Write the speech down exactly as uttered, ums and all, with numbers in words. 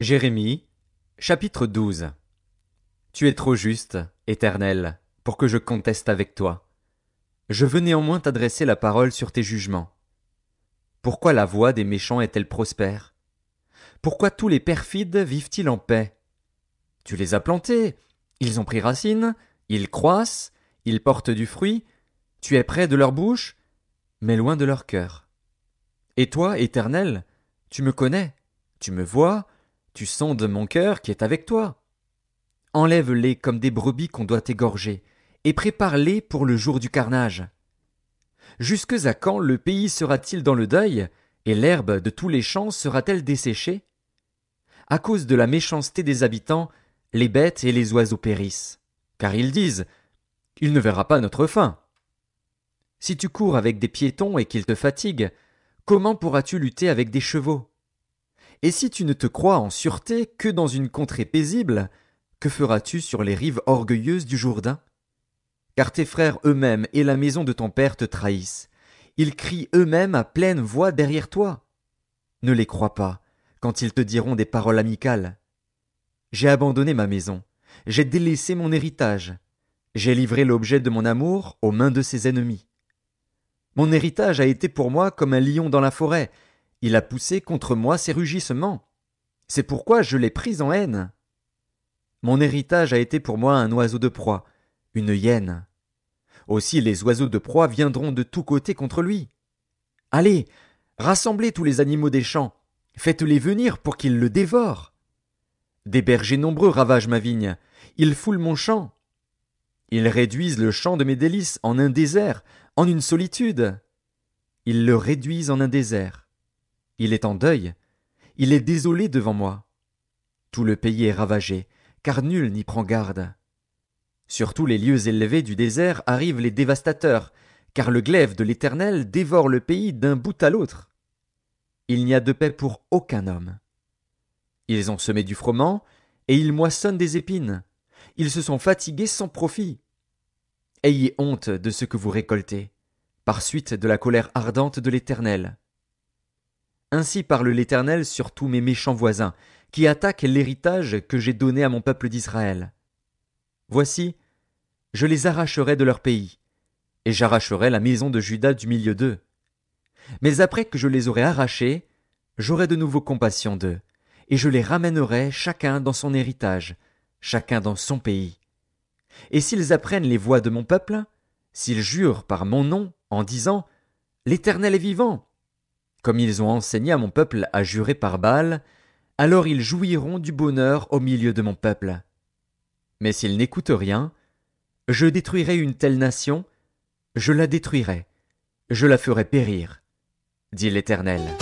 Jérémie, chapitre douze. Tu es trop juste, Éternel, pour que je conteste avec toi. Je veux néanmoins t'adresser la parole sur tes jugements. Pourquoi la voie des méchants est-elle prospère? Pourquoi tous les perfides vivent-ils en paix? Tu les as plantés, ils ont pris racine, ils croissent, ils portent du fruit, tu es près de leur bouche, mais loin de leur cœur. Et toi, Éternel, tu me connais, tu me vois, tu sondes mon cœur qui est avec toi. Enlève-les comme des brebis qu'on doit égorger, et prépare-les pour le jour du carnage. Jusque à quand le pays sera-t-il dans le deuil, et l'herbe de tous les champs sera-t-elle desséchée? À cause de la méchanceté des habitants, les bêtes et les oiseaux périssent. Car ils disent, il ne verra pas notre fin. Si tu cours avec des piétons et qu'ils te fatiguent, comment pourras-tu lutter avec des chevaux? Et si tu ne te crois en sûreté que dans une contrée paisible, que feras-tu sur les rives orgueilleuses du Jourdain? Car tes frères eux-mêmes et la maison de ton père te trahissent. Ils crient eux-mêmes à pleine voix derrière toi. Ne les crois pas, quand ils te diront des paroles amicales. J'ai abandonné ma maison, j'ai délaissé mon héritage, j'ai livré l'objet de mon amour aux mains de ses ennemis. Mon héritage a été pour moi comme un lion dans la forêt, il a poussé contre moi ses rugissements. C'est pourquoi je l'ai pris en haine. Mon héritage a été pour moi un oiseau de proie, une hyène. Aussi les oiseaux de proie viendront de tous côtés contre lui. Allez, rassemblez tous les animaux des champs, faites-les venir pour qu'ils le dévorent. Des bergers nombreux ravagent ma vigne, ils foulent mon champ. Ils réduisent le champ de mes délices en un désert, en une solitude. Ils le réduisent en un désert. Il est en deuil, il est désolé devant moi. Tout le pays est ravagé, car nul n'y prend garde. Sur tous les lieux élevés du désert arrivent les dévastateurs, car le glaive de l'Éternel dévore le pays d'un bout à l'autre. Il n'y a de paix pour aucun homme. Ils ont semé du froment, et ils moissonnent des épines. Ils se sont fatigués sans profit. Ayez honte de ce que vous récoltez, par suite de la colère ardente de l'Éternel. Ainsi parle l'Éternel sur tous mes méchants voisins, qui attaquent l'héritage que j'ai donné à mon peuple d'Israël. Voici, je les arracherai de leur pays, et j'arracherai la maison de Juda du milieu d'eux. Mais après que je les aurai arrachés, j'aurai de nouveau compassion d'eux, et je les ramènerai chacun dans son héritage, chacun dans son pays. Et s'ils apprennent les voies de mon peuple, s'ils jurent par mon nom en disant « L'Éternel est vivant », comme ils ont enseigné à mon peuple à jurer par Baal, alors ils jouiront du bonheur au milieu de mon peuple. Mais s'ils n'écoutent rien, je détruirai une telle nation, je la détruirai, je la ferai périr, dit l'Éternel.